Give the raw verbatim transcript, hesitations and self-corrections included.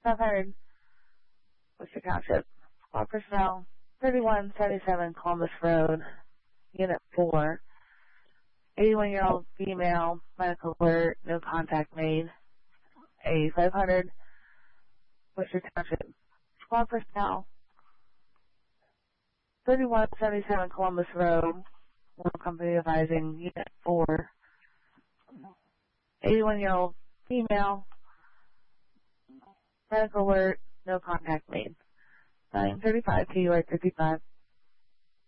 five hundred Worcester Township. All personnel, thirty-one seventy-seven Columbus Road, Unit four. eighty-one-year-old female, medical alert, no contact made. A five hundred Worcester Township. Squad personnel, thirty-one seventy-seven Columbus Road, one company advising Unit four. eighty-one-year-old female, medical alert, no contact made. nine thirty-five to U R fifty-five.